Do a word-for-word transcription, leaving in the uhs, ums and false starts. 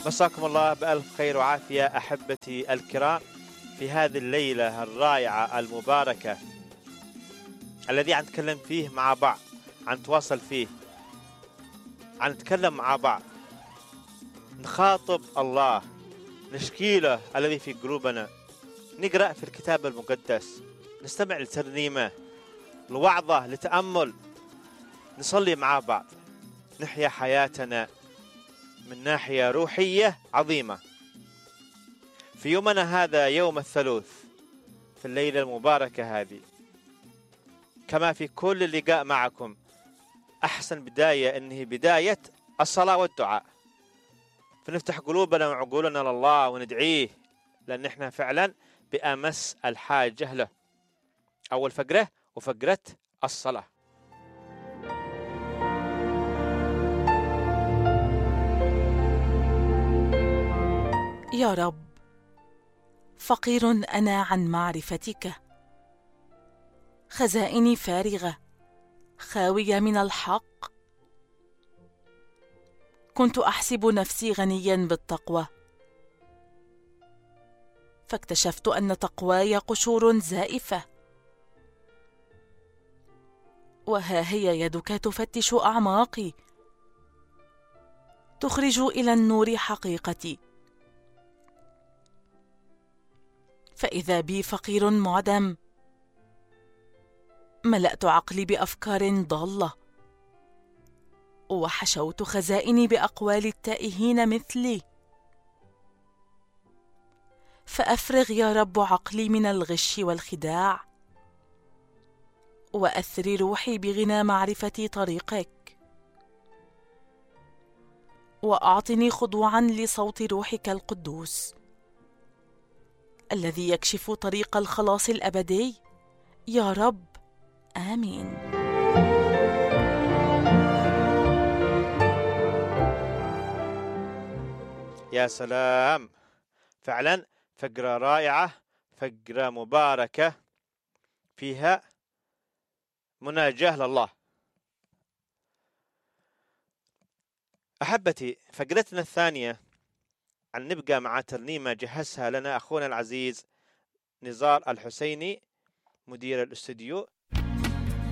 مساكم الله بألف خير وعافية أحبتي الكرام في هذه الليلة الرائعة المباركة الذي عن نتكلم فيه مع بعض، عن نتواصل فيه، عن نتكلم مع بعض، نخاطب الله، نشكي له الذي في قلوبنا، نقرأ في الكتاب المقدس، نستمع لترنيمة، لوعظة، لتأمل، نصلي مع بعض، نحيا حياتنا من ناحية روحية عظيمة. في يومنا هذا يوم الثلاث، في الليلة المباركة هذه، كما في كل لقاء معكم، أحسن بداية إنه بداية الصلاة والدعاء، فنفتح قلوبنا وعقولنا لله وندعيه، لأن إحنا فعلا بأمس الحاجة له. أول فقرة وفقرة الصلاة. يا رب، فقير أنا عن معرفتك، خزائني فارغة خاوية من الحق. كنت أحسب نفسي غنيا بالتقوى، فاكتشفت أن تقواي قشور زائفة. وها هي يدك تفتش أعماقي، تخرج إلى النور حقيقتي. فإذا بي فقير معدم، ملأت عقلي بأفكار ضالة، وحشوت خزائني بأقوال التائهين مثلي. فأفرغ يا رب عقلي من الغش والخداع، وأثري روحي بغنى معرفة طريقك، وأعطني خضوعا لصوت روحك القدوس الذي يكشف طريق الخلاص الأبدي. يا رب، آمين. يا سلام، فعلا فقرة رائعة، فقرة مباركة فيها مناجاة لله. أحبتي، فقرتنا الثانية عن نبقى مع ترنيمة جهزها لنا أخونا العزيز نزار الحسيني مدير الاستوديو،